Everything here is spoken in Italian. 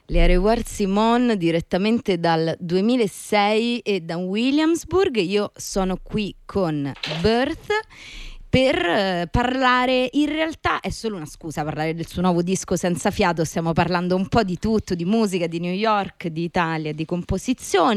Le Revoir Simone direttamente dal 2006 e da Williamsburg. Io sono qui con Birth per parlare, in realtà è solo una scusa parlare del suo nuovo disco Senza fiato. Stiamo parlando un po' di tutto, di musica, di New York, di Italia, di composizioni.